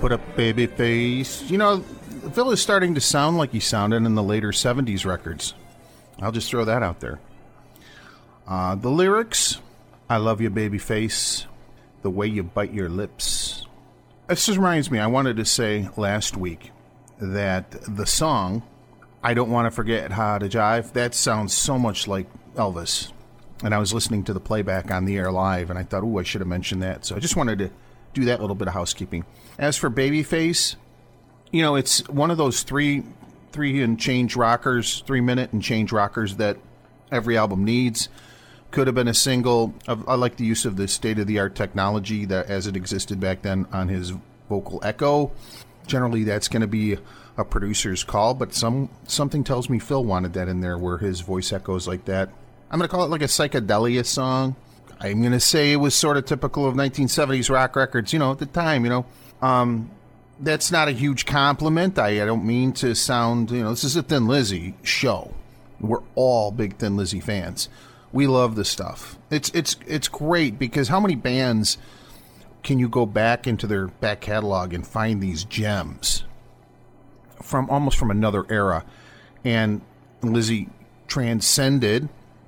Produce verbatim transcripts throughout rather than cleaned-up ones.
Put up baby face. You know, Phil is starting to sound like he sounded in the later seventies records. I'll just throw that out there. Uh, the lyrics, I love your baby face, the way you bite your lips. This just reminds me, I wanted to say last week that the song, I Don't Want to Forget How to Jive, that sounds so much like Elvis. And I was listening to the playback on the air live, and I thought, ooh, I should have mentioned that. So I just wanted to do that little bit of housekeeping. As for Babyface, you know, it's one of those three three and change rockers, three minute and change rockers that every album needs. Could have been a single. I like the use of the state-of-the-art technology that as it existed back then on his vocal echo. Generally, that's going to be a producer's call, but some something tells me Phil wanted that in there where his voice echoes like that. I'm going to call it like a psychedelia song. I'm going to say it was sort of typical of nineteen seventies rock records, you know, at the time, you know. Um, that's not a huge compliment. I, I don't mean to sound, you know, this is a Thin Lizzy show. We're all big Thin Lizzy fans. We love this stuff. It's it's it's great because how many bands can you go back into their back catalog and find these gems from almost from another era? And Lizzy transcended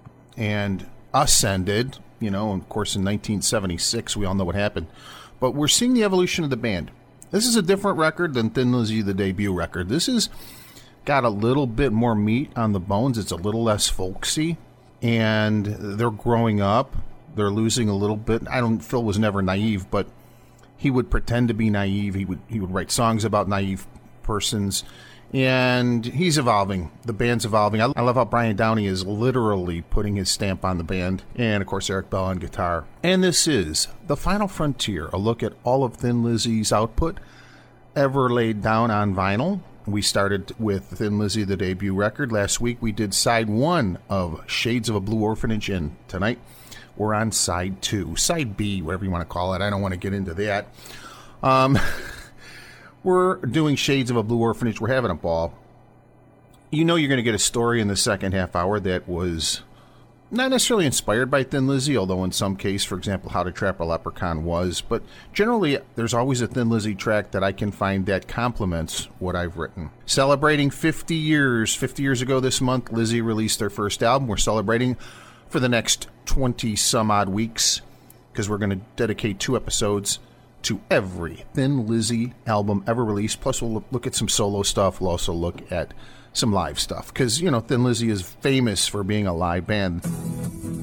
and ascended, you know, and of course in nineteen seventy-six we all know what happened. But we're seeing the evolution of the band. This is a different record than Thin Lizzy, the debut record. This has got a little bit more meat on the bones. It's a little less folksy. And they're growing up. They're losing a little bit. I don't. Phil was never naive, but he would pretend to be naive. He would he would write songs about naive persons, and he's evolving. The band's evolving. I, I love how Brian Downey is literally putting his stamp on the band, and of course Eric Bell on guitar. And this is The Final Frontier, a look at all of Thin Lizzy's output ever laid down on vinyl. We started with Thin Lizzy, the debut record. Last week we did side one of Shades of a Blue Orphanage, and tonight we're on side two. Side B, whatever you want to call it. I don't want to get into that. Um, we're doing Shades of a Blue Orphanage. We're having a ball. You know you're going to get a story in the second half hour that was not necessarily inspired by Thin Lizzy, although in some case, for example, How to Trap a Leprechaun was. But generally, there's always a Thin Lizzy track that I can find that complements what I've written. Celebrating fifty years. fifty years ago this month, Lizzy released their first album. We're celebrating for the next twenty-some-odd weeks because we're going to dedicate two episodes to every Thin Lizzy album ever released. Plus, we'll look at some solo stuff. We'll also look at some live stuff because, you know, Thin Lizzy is famous for being a live band.